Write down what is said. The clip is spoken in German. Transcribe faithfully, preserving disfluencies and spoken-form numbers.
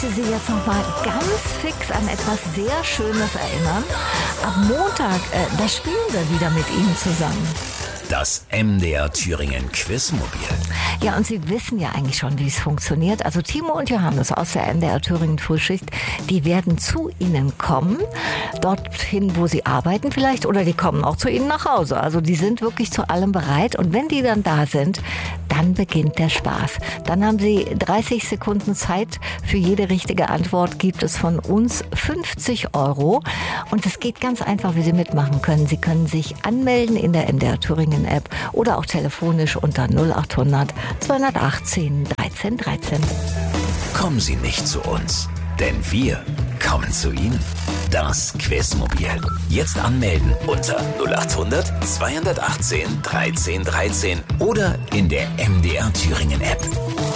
möchte Sie jetzt noch mal ganz fix an etwas sehr Schönes erinnern. Ab Montag, äh, da spielen wir wieder mit Ihnen zusammen. Das M D R Thüringen Quizmobil. Ja, und Sie wissen ja eigentlich schon, wie es funktioniert. Also Timo und Johannes aus der M D R Thüringen Frühschicht, die werden zu Ihnen kommen, dorthin, wo Sie arbeiten vielleicht, oder die kommen auch zu Ihnen nach Hause. Also die sind wirklich zu allem bereit. Und wenn die dann da sind, dann beginnt der Spaß. Dann haben Sie dreißig Sekunden Zeit. Für jede richtige Antwort gibt es von uns fünfzig Euro. Und es geht ganz einfach, wie Sie mitmachen können. Sie können sich anmelden in der M D R Thüringen App oder auch telefonisch unter null acht hundert zweihundertachtzehn dreizehn dreizehn. Kommen Sie nicht zu uns, denn wir kommen zu Ihnen. Das Quizmobil. Jetzt anmelden unter null acht hundert zweihundertachtzehn dreizehn dreizehn oder in der M D R Thüringen App.